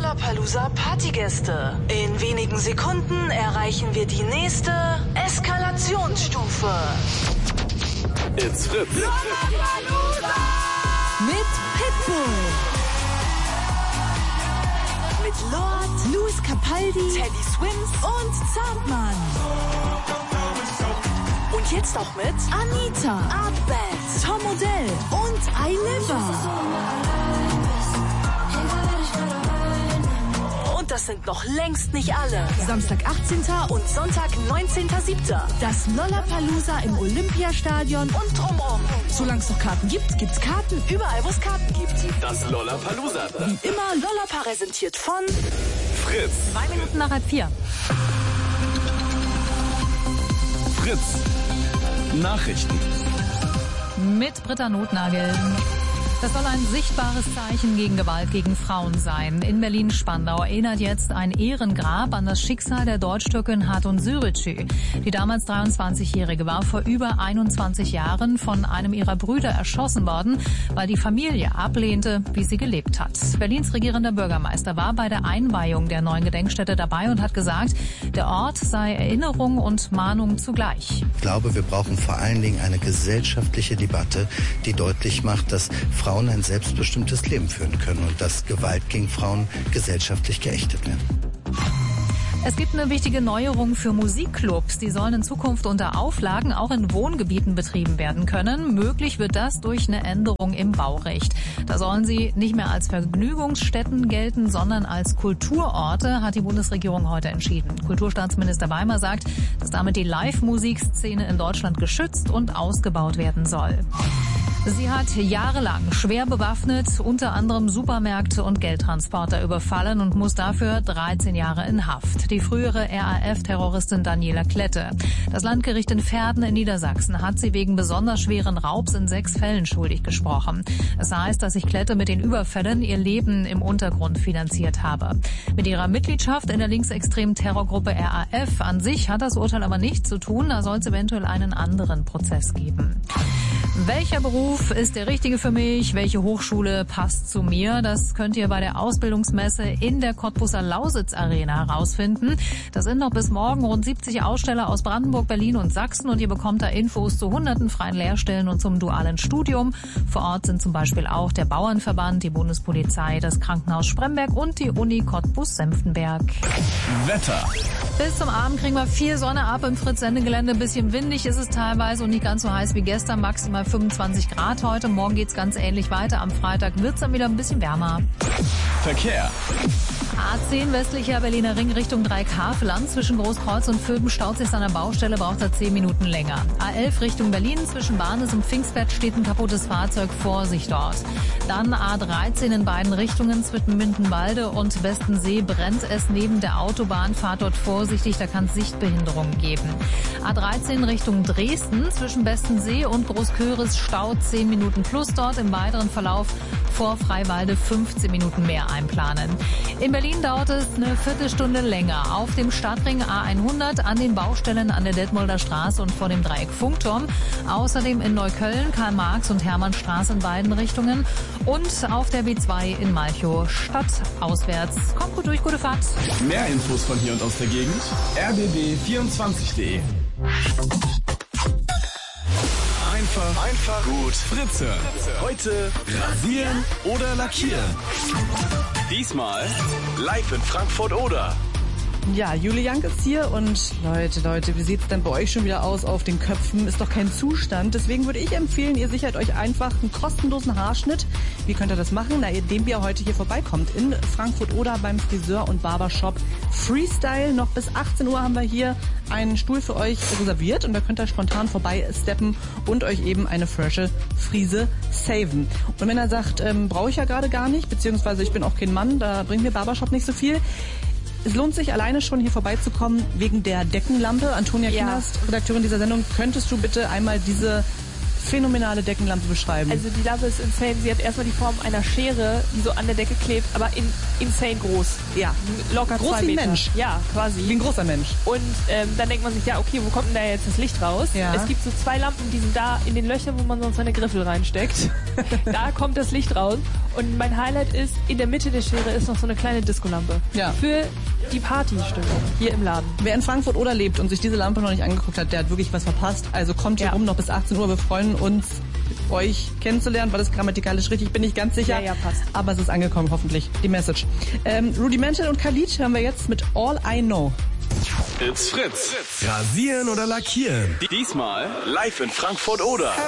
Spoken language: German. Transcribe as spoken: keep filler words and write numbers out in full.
Lollapalooza Partygäste. In wenigen Sekunden erreichen wir die nächste Eskalationsstufe. It's Fritz. Lollapalooza! Mit Pitbull. Mit Lord, Louis Capaldi, Teddy Swims und Zartmann. und jetzt auch mit Anita, Artband, Tom Odell und I Liver. Und das sind noch längst nicht alle. Samstag achtzehnten Und Sonntag neunzehnten siebten Das Lollapalooza im Olympiastadion. Und drumrum. Solange es noch Karten gibt, gibt's Karten. Überall, wo es Karten gibt. Das Lollapalooza. Wie immer, Lollapa präsentiert von Fritz. Zwei Minuten nach halb vier. Fritz. Nachrichten. Mit Britta Notnagel. Das soll ein sichtbares Zeichen gegen Gewalt gegen Frauen sein. In Berlin-Spandau erinnert jetzt ein Ehrengrab an das Schicksal der Deutsch-Türkin Hatun Sürücü. Die damals dreiundzwanzigjährige war vor über einundzwanzig Jahren von einem ihrer Brüder erschossen worden, weil die Familie ablehnte, wie sie gelebt hat. Berlins regierender Bürgermeister war bei der Einweihung der neuen Gedenkstätte dabei und hat gesagt, der Ort sei Erinnerung und Mahnung zugleich. Ich glaube, wir brauchen vor allen Dingen eine gesellschaftliche Debatte, die deutlich macht, dass Frauen ein selbstbestimmtes Leben führen können und dass Gewalt gegen Frauen gesellschaftlich geächtet wird. Es gibt eine wichtige Neuerung für Musikclubs. Die sollen in Zukunft unter Auflagen auch in Wohngebieten betrieben werden können. Möglich wird das durch eine Änderung im Baurecht. Da sollen sie nicht mehr als Vergnügungsstätten gelten, sondern als Kulturorte, hat die Bundesregierung heute entschieden. Kulturstaatsminister Weimer sagt, dass damit die Live-Musikszene in Deutschland geschützt und ausgebaut werden soll. Sie hat jahrelang schwer bewaffnet unter anderem Supermärkte und Geldtransporter überfallen und muss dafür dreizehn Jahre in Haft. Die frühere R A F-Terroristin Daniela Klette. Das Landgericht in Verden in Niedersachsen hat sie wegen besonders schweren Raubs in sechs Fällen schuldig gesprochen. Es heißt, dass sich Klette mit den Überfällen ihr Leben im Untergrund finanziert habe. Mit ihrer Mitgliedschaft in der linksextremen Terrorgruppe R A F an sich hat das Urteil aber nichts zu tun. Da soll es eventuell einen anderen Prozess geben. Welcher Beruf ist der richtige für mich? Welche Hochschule passt zu mir? Das könnt ihr bei der Ausbildungsmesse in der Cottbuser Lausitz Arena herausfinden. Da sind noch bis morgen rund siebzig Aussteller aus Brandenburg, Berlin und Sachsen und ihr bekommt da Infos zu hunderten freien Lehrstellen und zum dualen Studium. Vor Ort sind zum Beispiel auch der Bauernverband, die Bundespolizei, das Krankenhaus Spremberg und die Uni Cottbus-Senftenberg. Wetter. Bis zum Abend kriegen wir viel Sonne ab im Fritz-Sendegelände. Ein bisschen windig ist es teilweise und nicht ganz so heiß wie gestern, maximal fünfundzwanzig Grad heute. Morgen geht's ganz ähnlich weiter. Am Freitag wird's dann wieder ein bisschen wärmer. Verkehr. A zehn westlicher Berliner Ring Richtung Dreieckhaveland. Zwischen Großkreuz und Vöben staut sich an der Baustelle, braucht er zehn Minuten länger. A elf Richtung Berlin. Zwischen Barnes und Pfingstbett steht ein kaputtes Fahrzeug. Vorsicht dort. Dann A dreizehn in beiden Richtungen. Zwischen Mindenwalde und Westensee brennt es neben der Autobahn. Fahrt dort vorsichtig, da kann es Sichtbehinderungen geben. A dreizehn Richtung Dresden. Zwischen Westensee und Großköris staut zehn Minuten plus dort. Im weiteren Verlauf vor Freiwalde fünfzehn Minuten mehr einplanen. In Berlin dauert es eine Viertelstunde länger. Auf dem Stadtring A hundert, an den Baustellen an der Detmolder Straße und vor dem Dreieck Funkturm. Außerdem in Neukölln, Karl-Marx- und Hermannstraße in beiden Richtungen. Und auf der B zwei in Malchow stadtauswärts. Kommt gut durch, gute Fahrt. Mehr Infos von hier und aus der Gegend. r b b vierundzwanzig punkt de. Einfach, einfach gut Fritze. Heute rasieren oder lackieren. Diesmal live in Frankfurt-Oder. Ja, Jule Jank ist hier und Leute, Leute, wie sieht's denn bei euch schon wieder aus auf den Köpfen? Ist doch kein Zustand. Deswegen würde ich empfehlen, ihr sichert euch einfach einen kostenlosen Haarschnitt. Wie könnt ihr das machen? Na, indem ihr heute hier vorbeikommt in Frankfurt-Oder beim Friseur- und Barbershop Freestyle. Noch bis achtzehn Uhr haben wir hier einen Stuhl für euch reserviert und da könnt ihr spontan vorbeisteppen und euch eben eine frische Frise saven. Und wenn er sagt, ähm, brauche ich ja gerade gar nicht, beziehungsweise ich bin auch kein Mann, da bringt mir Barbershop nicht so viel. Es lohnt sich alleine schon hier vorbeizukommen wegen der Deckenlampe. Antonia Ja. Kinnast, Redakteurin dieser Sendung, könntest du bitte einmal diese phänomenale Deckenlampe beschreiben? Also die Lampe ist insane. Sie hat erstmal die Form einer Schere, die so an der Decke klebt, aber in, insane groß. Ja. Locker Groß zwei wie ein Meter. Mensch. Ja, quasi. Wie ein großer Mensch. Und ähm, dann denkt man sich, ja, okay, wo kommt denn da jetzt das Licht raus? Ja. Es gibt so zwei Lampen, die sind da in den Löchern, wo man sonst seine Griffel reinsteckt. Da kommt das Licht raus. Und mein Highlight ist, in der Mitte der Schere ist noch so eine kleine Diskolampe. Ja. Für die Partystimmung hier im Laden. Wer in Frankfurt oder lebt und sich diese Lampe noch nicht angeguckt hat, der hat wirklich was verpasst. Also kommt hier Ja. rum noch bis achtzehn Uhr. Wir freuen uns, euch kennenzulernen. War das grammatikalisch richtig? Bin ich ganz sicher. Ja, ja, passt. Aber es ist angekommen, hoffentlich. Die Message. Ähm, Rudimental und Khalid hören wir jetzt mit All I Know. It's Fritz. Rasieren oder lackieren? Diesmal live in Frankfurt oder.